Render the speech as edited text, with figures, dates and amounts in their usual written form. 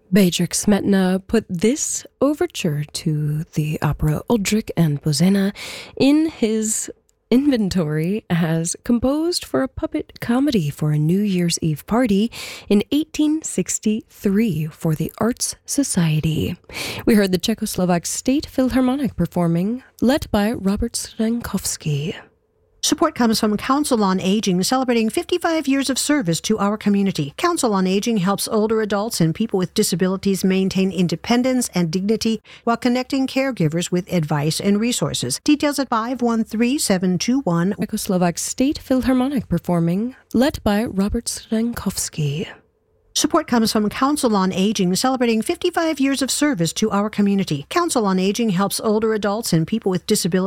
Bedřich Smetana put this overture to the opera Oldřich and Božena in his inventory as composed for a puppet comedy for a New Year's Eve party in 1863 for the Arts Society. We heard the Czechoslovak State Philharmonic performing, led by Robert Stankowski. Support comes from Council on Aging, celebrating 55 years of service to our community. Council on Aging helps older adults and people with disabilities maintain independence and dignity while connecting caregivers with advice and resources. Details at 513721. Czechoslovak State Philharmonic performing, led by Robert Stankowski. Support comes from Council on Aging, celebrating 55 years of service to our community. Council on Aging helps older adults and people with disabilities